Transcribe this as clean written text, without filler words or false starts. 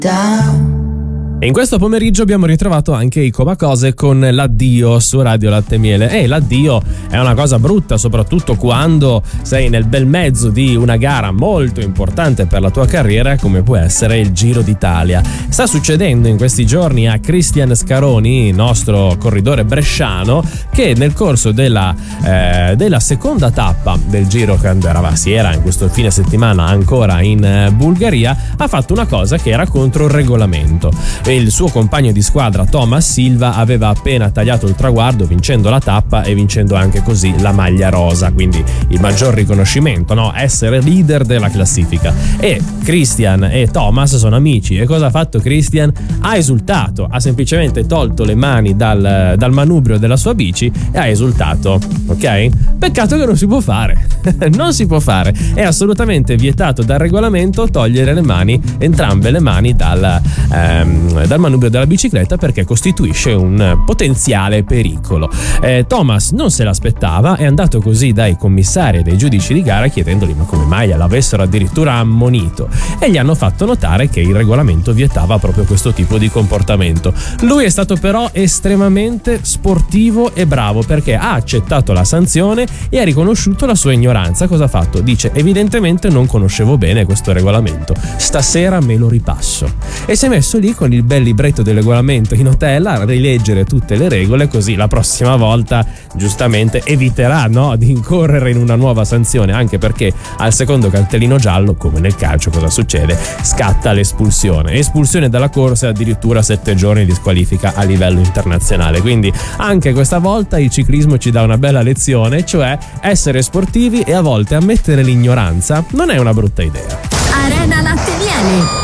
E in questo pomeriggio abbiamo ritrovato anche i Comacose con l'addio su Radio Latte e Miele. E l'addio è una cosa brutta, soprattutto quando sei nel bel mezzo di una gara molto importante per la tua carriera, come può essere il Giro d'Italia. Sta succedendo in questi giorni a Cristian Scaroni, nostro corridore bresciano, che nel corso della seconda tappa del Giro, quando si era in questo fine settimana ancora in Bulgaria, ha fatto una cosa che era contro il regolamento. Il suo compagno di squadra Thomas Silva aveva appena tagliato il traguardo vincendo la tappa e vincendo anche così la maglia rosa, quindi il maggior riconoscimento, no? Essere leader della classifica. E Christian e Thomas sono amici, e cosa ha fatto Christian? Ha esultato, ha semplicemente tolto le mani dal manubrio della sua bici e ha esultato, ok? Peccato che non si può fare. Non si può fare, è assolutamente vietato dal regolamento togliere le mani, entrambe le mani dal manubrio della bicicletta, perché costituisce un potenziale pericolo. Thomas non se l'aspettava, è andato così dai commissari e dai giudici di gara chiedendogli ma come mai l'avessero addirittura ammonito, e gli hanno fatto notare che il regolamento vietava proprio questo tipo di comportamento. Lui è stato però estremamente sportivo e bravo, perché ha accettato la sanzione e ha riconosciuto la sua ignoranza. Cosa ha fatto? Dice: evidentemente non conoscevo bene questo regolamento, stasera me lo ripasso. E si è messo lì con il bel libretto del regolamento in hotel a rileggere tutte le regole, così la prossima volta giustamente eviterà, no, di incorrere in una nuova sanzione, anche perché al secondo cartellino giallo, come nel calcio, cosa succede? Scatta l'espulsione dalla corsa e addirittura 7 giorni di squalifica a livello internazionale. Quindi anche questa volta il ciclismo ci dà una bella lezione, cioè essere sportivi e a volte ammettere l'ignoranza non è una brutta idea. Arena Latte e Miele.